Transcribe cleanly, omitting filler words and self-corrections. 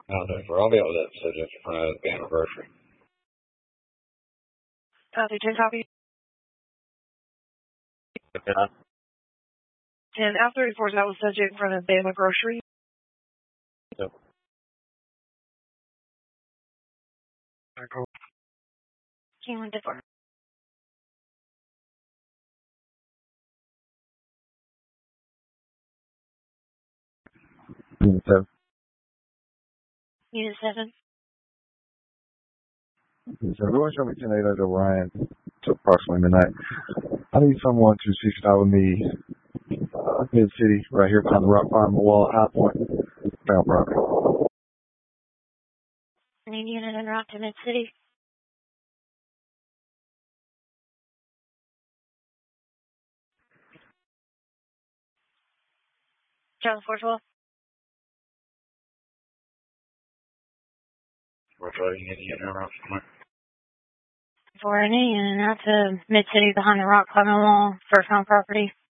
I'll do it for all the outlets, so just in front of the anniversary. Copy, 10 copy. Yeah. 10 out 34 is out with subject in front of Bama Grocery. Yep. King 154. Unit 7. Unit 7. Unit 7. Everyone show me 10-8 to Ryan to approximately midnight. I need someone to 6-5 with me, mid-city, right here behind the rock farm wall at High Point. Found property. I need unit en route to Mid-City. Charlie 412. We're trying to get you in around somewhere. For any unit en route to Mid-City behind the rock climbing wall, first on property.